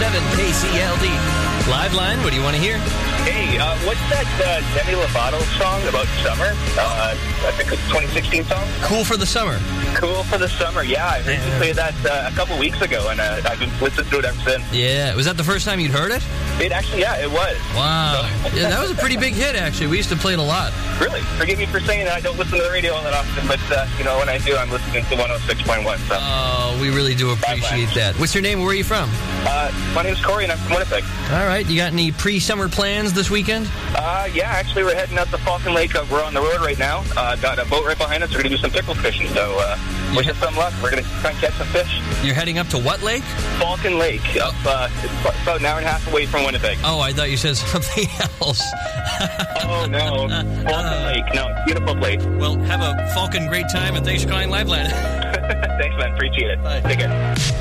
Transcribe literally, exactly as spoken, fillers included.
seven K C L D. Live line, what do you want to hear? Hey, uh, what's that uh, Demi Lovato song about summer? Uh, I think it's a twenty sixteen song. Cool for the Summer. Cool for the Summer, yeah. I heard you play that uh, a couple weeks ago, and uh, I've been listening to it ever since. Yeah, was that the first time you'd heard it? It actually, yeah, it was. Wow. So. Yeah, that was a pretty big hit, actually. We used to play it a lot. Really? Forgive me for saying that I don't listen to the radio all that often, but, uh, you know, when I do, I'm listening to one oh six point one. So. Oh, we really do appreciate that. What's your name? Where are you from? Uh, my name's Corey, and I'm from Winnipeg. All right. You got any pre-summer plans this weekend? Uh, yeah, actually, we're heading out to Falcon Lake. Uh, we're on the road right now. Uh, got a boat right behind us. We're going to do some pickle fishing, so uh, wish us some luck. We're going to try and catch some fish. You're heading up to what lake? Falcon Lake. Up, uh, it's about an hour and a half away from Winnipeg. Oh, I thought you said something else. Oh, no. Falcon uh, Lake. No, beautiful place. Well, have a Falcon great time, and thanks for calling Liveline. Thanks, man. Appreciate it. Bye. Take care.